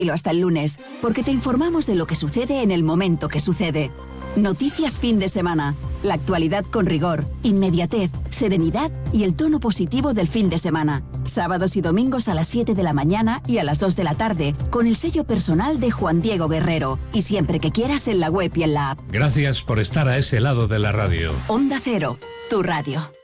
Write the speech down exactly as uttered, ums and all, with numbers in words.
hasta el lunes, porque te informamos de lo que sucede en el momento que sucede. Noticias fin de semana. La actualidad con rigor, inmediatez, serenidad y el tono positivo del fin de semana. Sábados y domingos a las siete de la mañana y a las dos de la tarde, con el sello personal de Juan Diego Guerrero. Y siempre que quieras en la web y en la app. Gracias por estar a ese lado de la radio. Onda Cero, tu radio.